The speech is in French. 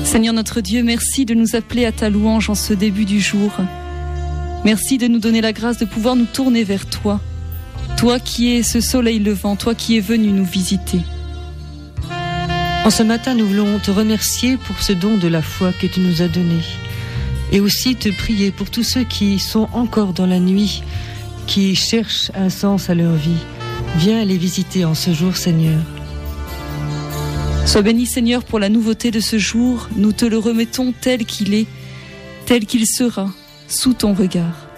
Seigneur notre Dieu, merci de nous appeler à ta louange en ce début du jour. Merci de nous donner la grâce de pouvoir nous tourner vers toi. Toi qui es ce soleil levant, toi qui es venu nous visiter. En ce matin, nous voulons te remercier pour ce don de la foi que tu nous as donné. Et aussi te prier pour tous ceux qui sont encore dans la nuit, qui cherchent un sens à leur vie. Viens les visiter en ce jour, Seigneur. Sois béni, Seigneur, pour la nouveauté de ce jour. Nous te le remettons tel qu'il est, tel qu'il sera, sous ton regard.